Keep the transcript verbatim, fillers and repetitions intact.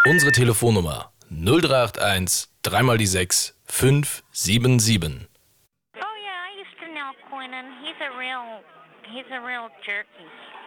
Unsere Telefonnummer null drei acht eins, drei mal die sechs, fünf sieben sieben. Oh yeah, I used to know Quinnan. He's a real, he's a real jerky.